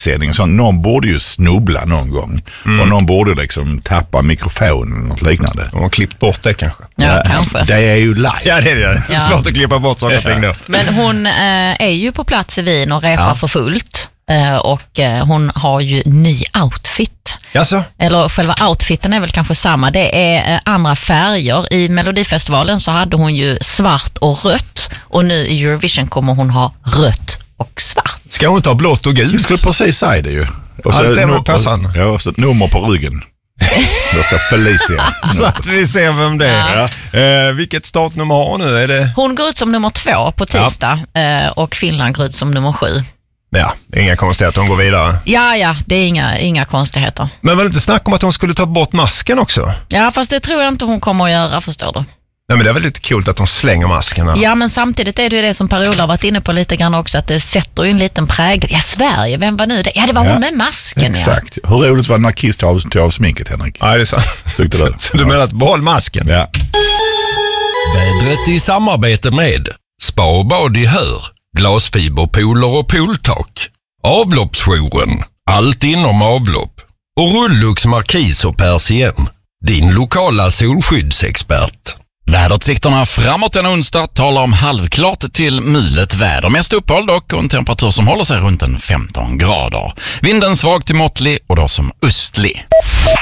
direktsändning. Så någon borde ju snubbla någon gång. Och någon borde liksom tappa mikrofonen eller något liknande. De har klippt bort det kanske. Ja, kanske. Det är ju live. Ja, det är det. Det är svårt att klippa bort saker och ting då. Men hon är ju på plats i Wien och repar för fullt. Och hon har ju ny outfit. Jaså? Eller själva outfiten är väl kanske samma. Det är andra färger. I Melodifestivalen så hade hon ju svart och rött. Och nu i Eurovision kommer hon ha rött och svart. Ska hon inte ha blått och gult? Du skulle precis säga det ju. Och så det var passande. Ja, och så ett nummer på ryggen. Då ska Felicia. Så att vi ser vem det är. Vilket startnummer har hon nu? Är det... Hon går ut som nummer 2 på tisdag. Och Finland går ut som nummer 7. Ja, det är inga konstigheter, hon går vidare. Ja, det är inga konstigheter. Men var det inte snack om att hon skulle ta bort masken också? Ja, fast det tror jag inte hon kommer att göra, förstår du. Nej, men det är väl lite kul att hon slänger maskerna. Ja, men samtidigt är det ju det som Per-Ola har varit inne på lite grann också, att det sätter ju en liten prägel. Ja, Sverige, vem var nu det? Ja, det var hon med masken. Exakt. Hur roligt var det när Kiss tog av sminket, Henrik? Ja, det är sant. Tyckte du? Så du menar att behåll masken? Ja. Vädret i samarbete med Spa och bad i Hör, glasfiberpooler och pooltak, Avloppsjouren, allt inom avlopp och Rullux Markis och Persien, din lokala solskyddsexpert. Väderutsikterna framåt en onsdag talar om halvklart till mulet väder. Mest uppehåll dock och en temperatur som håller sig runt en 15 grader. Vinden svag till måttlig och då som östlig.